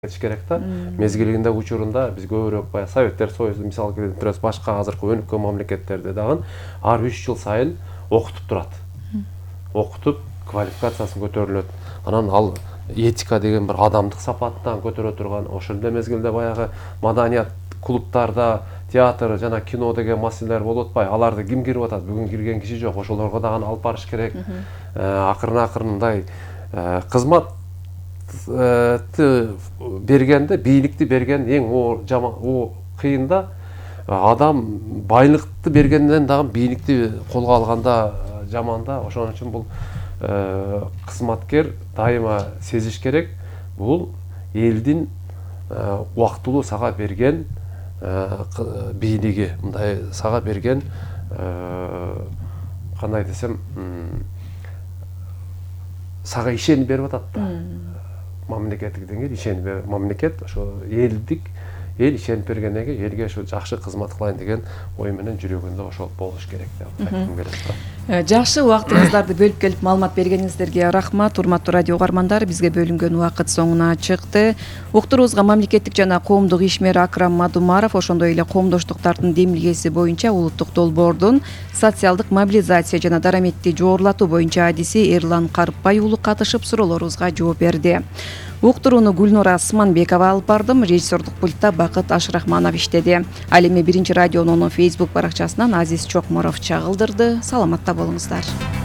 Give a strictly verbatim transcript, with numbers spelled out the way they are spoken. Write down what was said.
кетиш керек да. Мезгилинде учурунда биз көбүрөөк баягы Советтер Союзу мисал келтирип турабыз, башка азыркы өнүккөн мамлекеттерде дагы ар үч жыл сайын окутуп турат. Окутуп квалификациясы көтөрүлөт. Анан ал этика деген бир адамдык сапаттан көтөрө турган, ошол эле мезгилде баягы маданият клубтарда, театр жана кино деген маселелер болуп атпайбы? Аларды ким кирип атат? Бүгүн кирген киши жок. Ошолорго дагы алып барыш керек. Акырын акырын мындай кызмат бергенде, бийликти берген эң о кыйын да, адам байлыкты бергенден дагы бийликти колго алганда жаман да. Ошон үчүн бул кызматкер дайыма сезиш керек. Бул элдин убактылуу сага берген бийлиги, мындай сага берген кандай десем, сага ишенип берип атат да. Мамлекеттик деңгээлде ишенип берип, мамлекет ошо элдик, эл ишенип бергенден кийин элге ошо жакшы кызмат кылайын деген ой менен жүрөгүндө ошол болуш керек деп айткым келет да. Жакшы, убактыңыздарды бөлүп келип маалымат бергениңиздерге рахмат. Урматтуу радио угармандар, бизге бөлүнгөн убакыт соңуна чыкты. Уктуруубузга мамлекеттик жана коомдук ишмер Акрам Мадумаров, ошондой эле коомдоштуктардын демилгеси боюнча улуттук долбоордун социалдык мобилизация жана дараметти жогорулатуу боюнча адиси Эрлан Карпбай уулу катышып суроолорубузга жооп берди. Уктурууну Гүлнура Асманбекова алып бардым, режиссердук пультта Бакыт Ашрахманов иштеди. Ал эми Биринчи радионун Facebook баракчасынан Азиз Чокморов чагылдырды. Саламатта болуңуздар.